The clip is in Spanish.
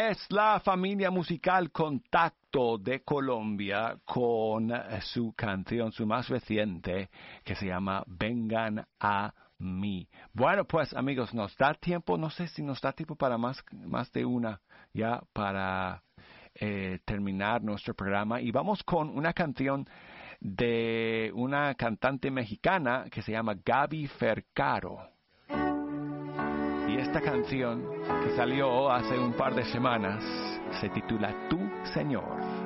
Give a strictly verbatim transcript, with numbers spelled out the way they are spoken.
es la familia musical Contacto de Colombia con eh, su canción, su más reciente, que se llama Vengan a mí. Bueno, pues amigos, nos da tiempo, no sé si nos da tiempo para más, más de una, ya para eh, terminar nuestro programa. Y vamos con una canción de una cantante mexicana que se llama Gaby Fercaro. Y esta canción que salió hace un par de semanas se titula Tu Señor.